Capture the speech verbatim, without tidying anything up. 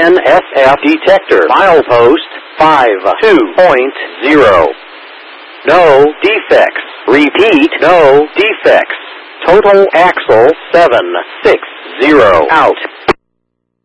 N S F detector. Milepost five two point zero. No defects. Repeat, no defects. Total axle seven six zero. Out.